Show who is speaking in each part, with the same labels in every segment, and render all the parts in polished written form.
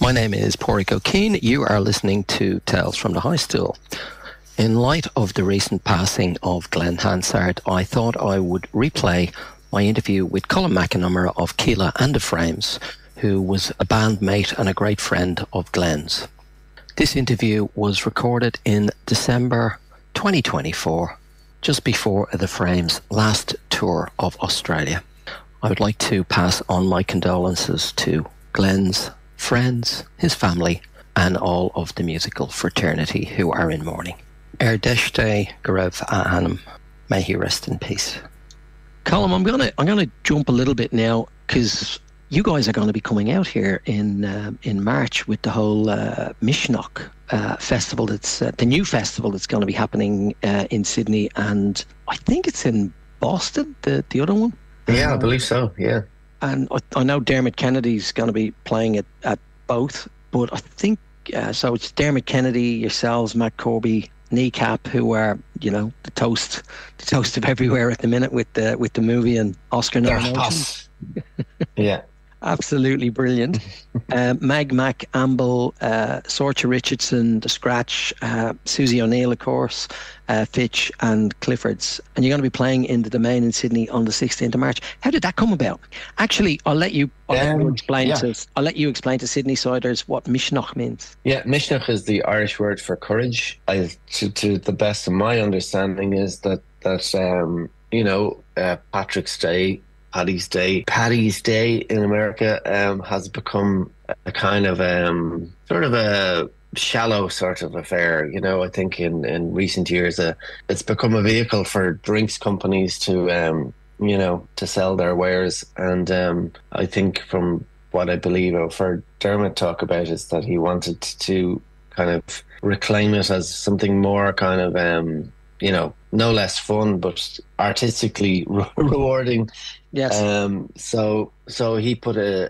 Speaker 1: My name is Pádraig O'Keefe. You are listening to Tales from the High Stool. In light of the recent passing of Glen Hansard, I thought I would replay my interview with Colin McNamara of Keela and the Frames, who was a bandmate and a great friend of Glen's. This interview was recorded in December 2024, just before the Frames' last tour of Australia. I would like to pass on my condolences to Glen's friends, his family, and all of the musical fraternity who are in mourning. Er deiste go raibh a Anam. May he rest in peace. Colin, I'm gonna jump a little bit now, because you guys are going to be coming out here in March with the whole Mishnok festival. That's the new festival that's going to be happening in Sydney, and I think it's in Boston, the other one.
Speaker 2: Yeah, I believe so, yeah.
Speaker 1: And I know Dermot Kennedy's going to be playing it at both, but I think, so it's Dermot Kennedy, yourselves, Matt Corby, Kneecap, who are, the toast of everywhere at the minute with the movie and Oscar nominations.
Speaker 2: Yeah.
Speaker 1: Absolutely brilliant. Mag Mac, Amble, Sorcha Richardson, The Scratch, Susie O'Neill, of course, Fitch and Clifford's. And you're going to be playing in the Domain in Sydney on the 16th of March. How did that come about? Actually, I'll let you explain to Sydney Siders what Mishnok means.
Speaker 2: Yeah, Mishnok is the Irish word for courage. To the best of my understanding is that Patrick's Day, Paddy's Day in America has become a kind of sort of a shallow sort of affair. I think in recent years it's become a vehicle for drinks companies to sell their wares. And I think from what I believe I've heard Dermot talk about is that he wanted to kind of reclaim it as something more kind of no less fun, but artistically rewarding.
Speaker 1: Yes.
Speaker 2: So he put together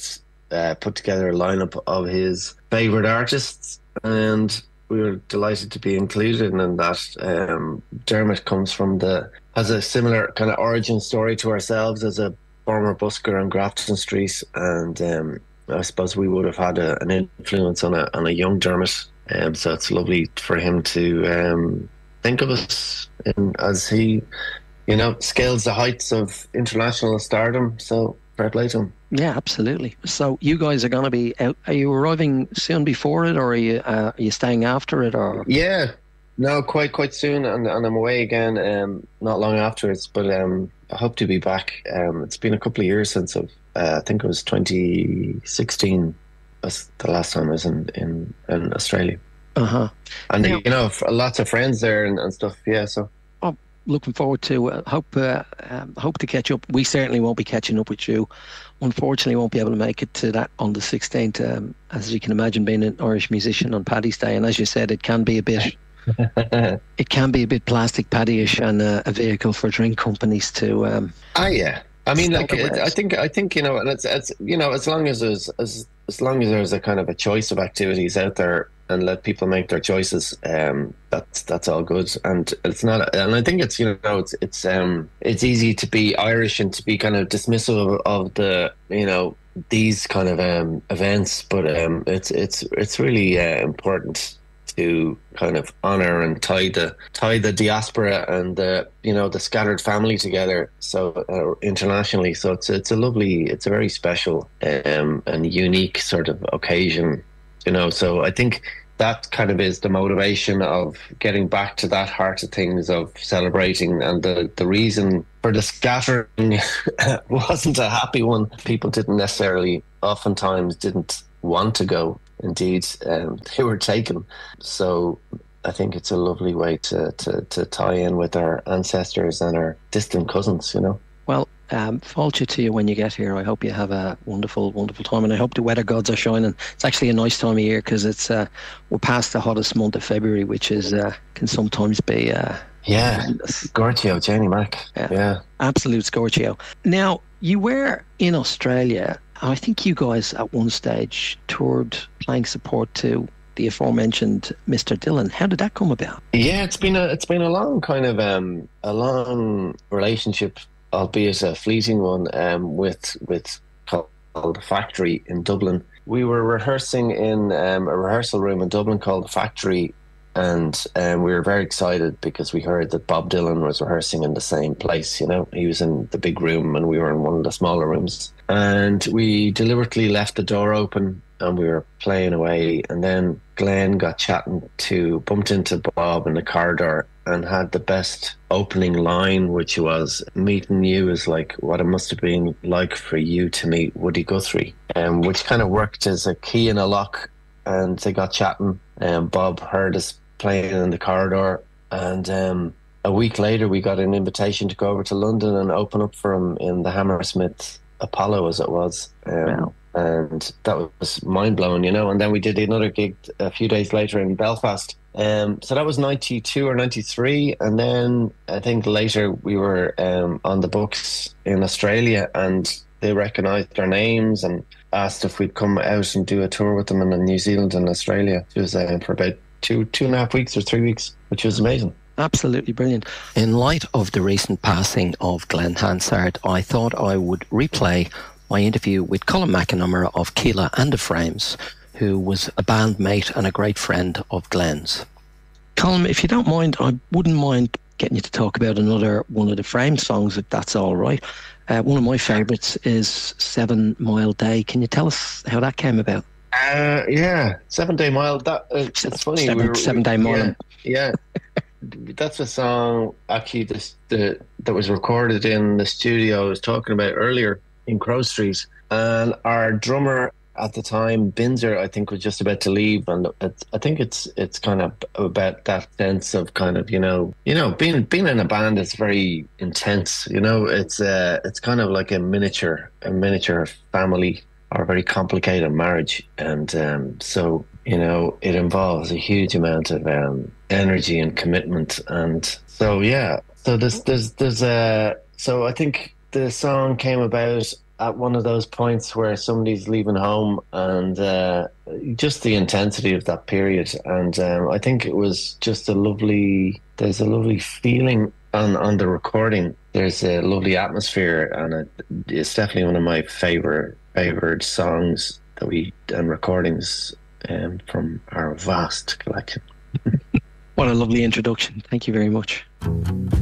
Speaker 2: a lineup of his favorite artists, and we were delighted to be included in that. Dermot has a similar kind of origin story to ourselves as a former busker on Grafton Street, and I suppose we would have had an influence on a young Dermot. So it's lovely for him to think of us as he scales the heights of international stardom. So fair play to him.
Speaker 1: Yeah, absolutely. So you guys are going to be out. Are you arriving soon before it, or are you staying after it? Or
Speaker 2: yeah, no, quite soon, and I'm away again not long afterwards. But I hope to be back. It's been a couple of years since I think it was 2016 was the last time I was in Australia. And
Speaker 1: now,
Speaker 2: lots of friends there and stuff. Yeah, so.
Speaker 1: Looking forward to hope to catch up. We certainly won't be catching up with you. Unfortunately, won't be able to make it to that on the 16th. As you can imagine, being an Irish musician on Paddy's Day, and as you said, it can be a bit plastic paddyish and a vehicle for drink companies to.
Speaker 2: Yeah. I mean, like I think and it's as long as there's a kind of a choice of activities out there and let people make their choices, that's all good. And it's not, and I think it's it's easy to be Irish and to be kind of dismissive of the these kind of events, but it's really important to kind of honor and tie the diaspora and the scattered family together, so internationally. So it's a very special and unique sort of occasion, so I think that kind of is the motivation of getting back to that heart of things, of celebrating. And the reason for the scattering wasn't a happy one. People oftentimes didn't want to go. Indeed, they were taken. So I think it's a lovely way to tie in with our ancestors and our distant cousins,
Speaker 1: Well, Fáilte to you when you get here. I hope you have a wonderful, wonderful time, and I hope the weather gods are shining. It's actually a nice time of year because it's we're past the hottest month of February, which is can sometimes be
Speaker 2: Scorchio, Jenny Mac. Yeah,
Speaker 1: absolute Scorchio. Now, you were in Australia. I think you guys at one stage toured playing support to the aforementioned Mr. Dylan. How did that come about?
Speaker 2: Yeah, it's been a long kind of a long relationship, albeit a fleeting one, with called The Factory in Dublin. we were rehearsing in a rehearsal room in Dublin called the Factory, and we were very excited because we heard that Bob Dylan was rehearsing in the same place. You know, he was in the big room and we were in one of the smaller rooms. And we deliberately left the door open and we were playing away. And then Glenn bumped into Bob in the corridor and had the best opening line, which was, "Meeting you is like what it must have been like for you to meet Woody Guthrie," which kind of worked as a key in a lock. And they got chatting, and Bob heard us playing in the corridor. And a week later, we got an invitation to go over to London and open up for him in the Hammersmith Apollo, as it was.
Speaker 1: Wow.
Speaker 2: And that was mind blowing, you know. And then we did another gig a few days later in Belfast. So that was 92 or 93. And then I think later we were on the books in Australia, and they recognised our names and asked if we'd come out and do a tour with them in New Zealand and Australia. It was for about two and a half weeks or 3 weeks, which was amazing.
Speaker 1: Absolutely brilliant. In light of the recent passing of Glen Hansard, I thought I would replay my interview with Colin McInerney of Keela and the Frames, who was a bandmate and a great friend of Glen's. Colin, if you don't mind, I wouldn't mind getting you to talk about another one of the Frames songs, if that's all right. One of my favourites is 7 Mile Day. Can you tell us how that came about?
Speaker 2: Yeah, 7 Day Mile. It's funny.
Speaker 1: 7 Day Mile.
Speaker 2: Yeah. That's a song actually that was recorded in the studio I was talking about earlier in Crow Street. And our drummer at the time, Binzer, I think, was just about to leave. And I think it's kind of about that sense of kind of, being in a band is very intense. You know, it's kind of like a miniature family or a very complicated marriage. And so, it involves a huge amount of energy and commitment. And so, yeah, so so I think the song came about at one of those points where somebody's leaving home, and just the intensity of that period. And I think it was just there's a lovely feeling on the recording. There's a lovely atmosphere, and it's definitely one of my favorite songs and recordings from our vast collection.
Speaker 1: What a lovely introduction. Thank you very much.